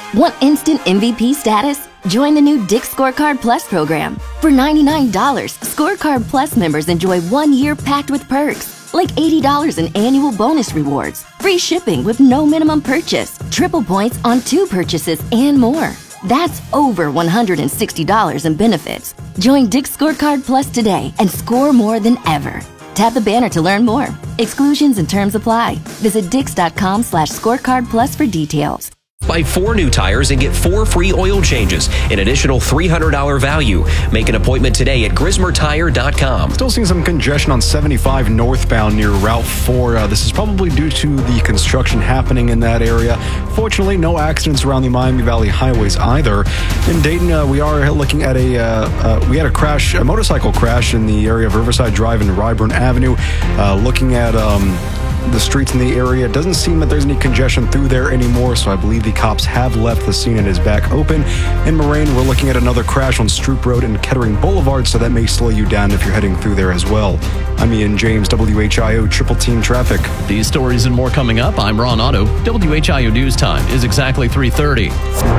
Want instant MVP status? Join the new Dick's Scorecard Plus program. For $99, Scorecard Plus members enjoy 1 year packed with perks, like $80 in annual bonus rewards, free shipping with no minimum purchase, triple points on 2 purchases, and more. That's over $160 in benefits. Join Dick's Scorecard Plus today and score more than ever. Tap the banner to learn more. Exclusions and terms apply. Visit dix.com/scorecard plus for details. Buy 4 new tires and get 4 free oil changes, an additional $300 value. Make an appointment today at GrismerTire.com. Still seeing some congestion on 75 northbound near Route 4. This is probably due to the construction happening in that area. Fortunately, no accidents around the Miami Valley highways either. In Dayton, we are looking at we had a motorcycle crash in the area of Riverside Drive and Ryburn Avenue. Looking at the streets in the area, it doesn't seem that there's any congestion through there anymore, so I believe the cops have left the scene and is back open. In Moraine, we're looking at another crash on Stroop Road and Kettering Boulevard, so that may slow you down if you're heading through there as well. I'm Ian James, WHIO Triple Team Traffic. These stories and more coming up. I'm Ron Otto. WHIO News Time is exactly 3:30.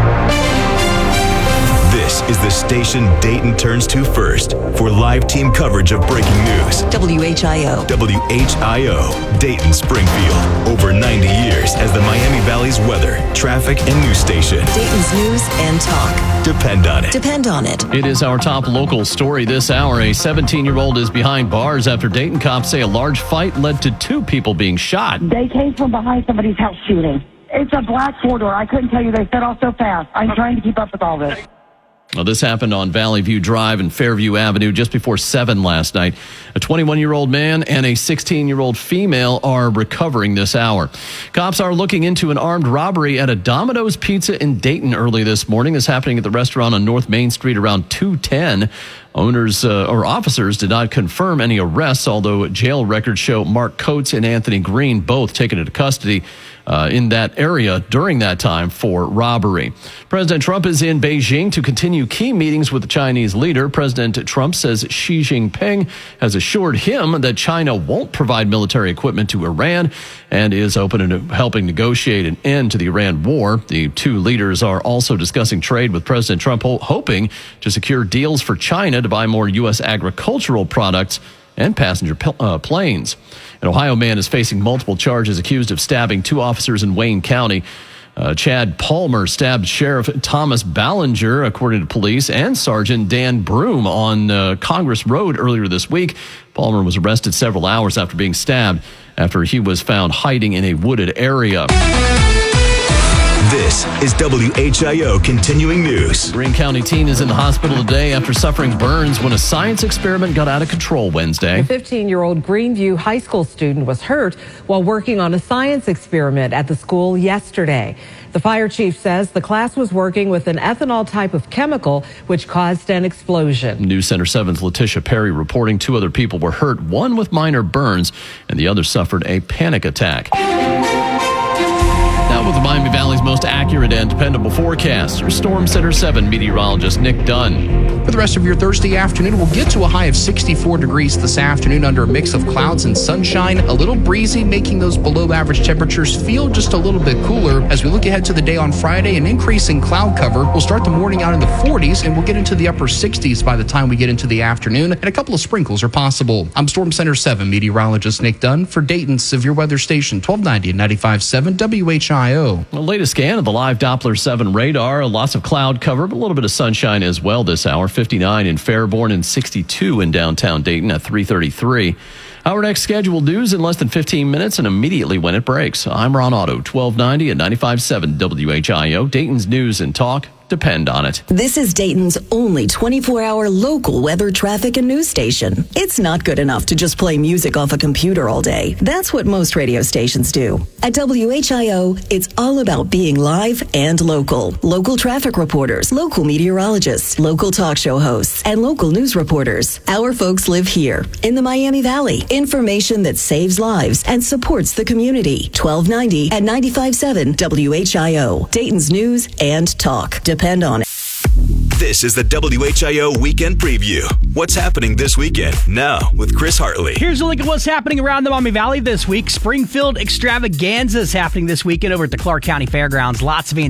This is the station Dayton turns to first for live team coverage of breaking news. WHIO. WHIO, Dayton Springfield. Over 90 years as the Miami Valley's weather, traffic, and news station. Dayton's news and talk. Depend on it. Depend on it. It is our top local story this hour. A 17-year-old is behind bars after Dayton cops say a large fight led to 2 people being shot. They came from behind somebody's house shooting. It's a black 4-door. I couldn't tell you. They set off so fast. I'm trying to keep up with all this. Well, this happened on Valley View Drive and Fairview Avenue just before 7 last night. A 21-year-old man and a 16-year-old female are recovering this hour. Cops are looking into an armed robbery at a Domino's Pizza in Dayton early this morning. This happening at the restaurant on North Main Street around 2:10. Owners or officers did not confirm any arrests, although jail records show Mark Coates and Anthony Green both taken into custody in that area during that time for robbery. President Trump is in Beijing to continue key meetings with the Chinese leader. President Trump says Xi Jinping has assured him that China won't provide military equipment to Iran and is open to helping negotiate an end to the Iran war. The 2 leaders are also discussing trade with President Trump, hoping to secure deals for China to buy more U.S. agricultural products and passenger planes. An Ohio man is facing multiple charges accused of stabbing 2 officers in Wayne County. Chad Palmer stabbed Sheriff Thomas Ballinger, according to police, and Sergeant Dan Broom on Congress Road earlier this week. Palmer was arrested several hours after being stabbed after he was found hiding in a wooded area. This is WHIO Continuing News. Greene County teen is in the hospital today after suffering burns when a science experiment got out of control Wednesday. A 15-year-old Greenview High School student was hurt while working on a science experiment at the school yesterday. The fire chief says the class was working with an ethanol type of chemical which caused an explosion. News Center 7's Letitia Perry reporting 2 other people were hurt, one with minor burns, and the other suffered a panic attack. Now with the Miami Valley's most accurate and dependable forecast, your Storm Center 7 meteorologist Nick Dunn. For the rest of your Thursday afternoon, we'll get to a high of 64 degrees this afternoon under a mix of clouds and sunshine. A little breezy, making those below average temperatures feel just a little bit cooler. As we look ahead to the day on Friday, an increase in cloud cover. We'll start the morning out in the 40s and we'll get into the upper 60s by the time we get into the afternoon, and a couple of sprinkles are possible. I'm Storm Center 7 meteorologist Nick Dunn for Dayton's Severe Weather Station 1290 and 95.7 WHIO. The latest scan of the live Doppler 7 radar, lots of cloud cover, but a little bit of sunshine as well this hour. 59 in Fairborn and 62 in downtown Dayton at 3:33. Our next scheduled news in less than 15 minutes and immediately when it breaks. I'm Ron Otto, 1290 and 95.7 WHIO, Dayton's News and Talk. Depend on it. This is Dayton's only 24-hour local weather, traffic, and news station. It's not good enough to just play music off a computer all day. That's what most radio stations do. At WHIO, it's all about being live and local. Local traffic reporters, local meteorologists, local talk show hosts, and local news reporters. Our folks live here in the Miami Valley. Information that saves lives and supports the community. 1290 and 95.7 WHIO. Dayton's News and Talk. Depend on it. This is the WHIO Weekend Preview. What's happening this weekend? Now with Chris Hartley. Here's a look at what's happening around the Miami Valley this week. Springfield Extravaganza is happening this weekend over at the Clark County Fairgrounds. Lots of